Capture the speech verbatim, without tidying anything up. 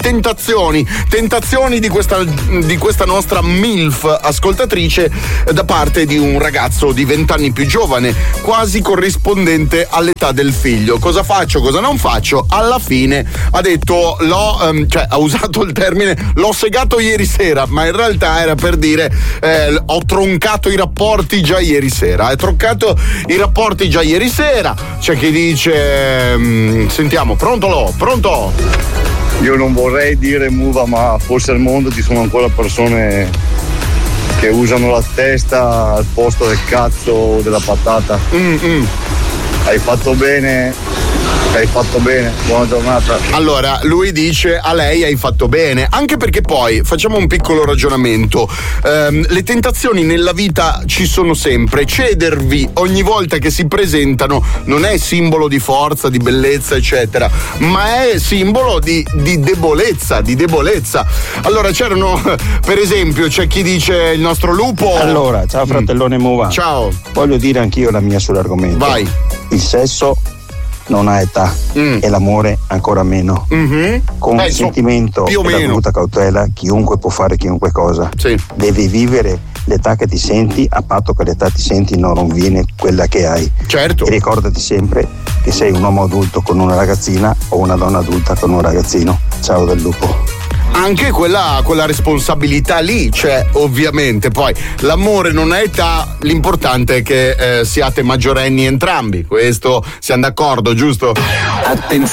tentazioni, tentazioni di questa, di questa nostra MILF ascoltatrice da parte di un ragazzo di venti anni più giovane, quasi corrispondente all'età del figlio. Cosa faccio, cosa non faccio? Alla fine ha detto, l'ho, um, cioè ha usato il termine, l'ho segato ieri sera, ma in realtà era per dire eh, ho troncato i rapporti già ieri sera. Hai troncato i rapporti già ieri sera. C'è chi dice, um, sentiamo, pronto lo, pronto? Io non vorrei dire muva, ma forse al mondo ci sono ancora persone che usano la testa al posto del cazzo o della patata. Mm-mm. Hai fatto bene, hai fatto bene, buona giornata. Allora, lui dice a lei hai fatto bene, anche perché poi facciamo un piccolo ragionamento. Ehm, le tentazioni nella vita ci sono sempre. Cedervi ogni volta che si presentano non è simbolo di forza, di bellezza, eccetera, ma è simbolo di, di debolezza, di debolezza. Allora c'erano, per esempio, c'è chi dice il nostro lupo. Allora, ciao fratellone Muva. Ciao. Voglio dire anch'io la mia sull'argomento. Vai. Il sesso non ha età mm. e l'amore ancora meno. Mm-hmm. Con eh, il sentimento so, e la dovuta cautela chiunque può fare chiunque cosa. Sì. Devi vivere l'età che ti senti, a patto che l'età ti senti non ronviene quella che hai. Certo. E ricordati sempre che sei un uomo adulto con una ragazzina o una donna adulta con un ragazzino. Ciao del lupo. Anche quella, quella responsabilità lì c'è, ovviamente. Poi l'amore non ha età, l'importante è che eh, siate maggiorenni entrambi. Questo siamo d'accordo, giusto? Attenzione.